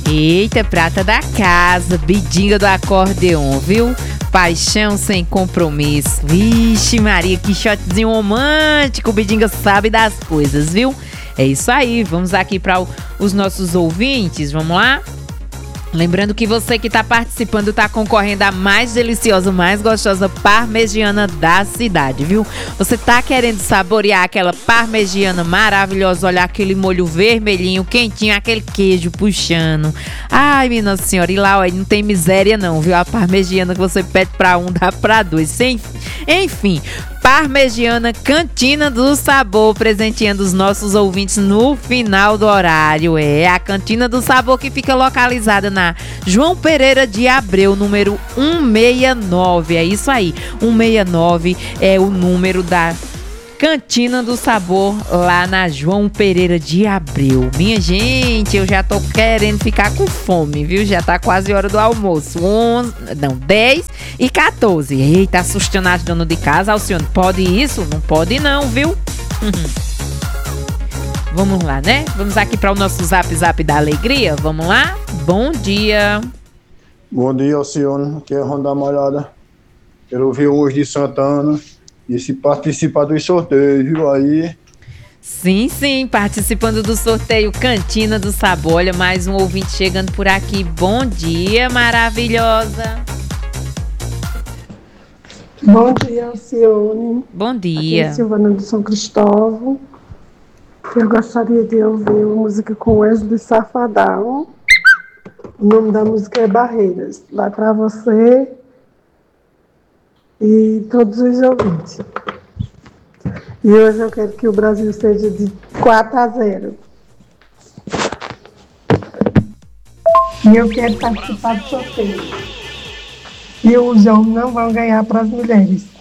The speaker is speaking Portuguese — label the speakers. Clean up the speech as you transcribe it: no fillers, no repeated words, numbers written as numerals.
Speaker 1: Eita, prata da casa, bidinga do acordeon, viu? Paixão sem compromisso. Vixe Maria, que shotzinho romântico, o Bidinga sabe das coisas, viu? É isso aí, vamos aqui para os nossos ouvintes, vamos lá? Lembrando que você que está participando está concorrendo à mais deliciosa, mais gostosa parmegiana da cidade, viu? Você tá querendo saborear aquela parmegiana maravilhosa, olha aquele molho vermelhinho, quentinho, aquele queijo puxando. Ai, minha Nossa Senhora, e lá, olha, não tem miséria não, viu? A parmegiana que você pede para um, dá para dois. Enfim, Parmegiana Cantina do Sabor, presenteando os nossos ouvintes no final do horário. É a Cantina do Sabor que fica localizada na João Pereira de Abreu, número 169. É isso aí, 169 é o número da Cantina do Sabor lá na João Pereira de Abreu. Minha gente, eu já tô querendo ficar com fome, viu? Já tá quase hora do almoço. 10h14. Eita, assustando as donas de casa. Alcione, pode isso? Não pode não, viu? Vamos lá, né? Vamos aqui para o nosso Zap da Alegria. Vamos lá? Bom dia.
Speaker 2: Bom dia, Alcione. Aqui é Ronda Malhada. Quero ouvir hoje de Santana. E se participar dos sorteios, viu aí?
Speaker 1: Sim, participando do sorteio Cantina do Sabor. Olha, mais um ouvinte chegando por aqui. Bom dia, maravilhosa.
Speaker 3: Bom dia, Alcione.
Speaker 1: Bom dia.
Speaker 3: Aqui é Silvana do São Cristóvão. Eu gostaria de ouvir uma música com Wesley Safadão. O nome da música é Barreiras. Vai para você e todos os ouvintes. E hoje eu quero que o Brasil seja de 4-0. E eu quero participar do sorteio. E os homens não vão ganhar para as mulheres.